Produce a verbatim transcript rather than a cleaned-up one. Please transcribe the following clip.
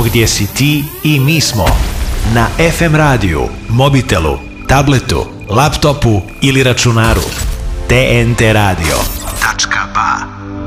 gdje si ti i mi smo. Na ef em radiju, mobitelu, tabletu, laptopu ili računaru. te en te radio tačka ba.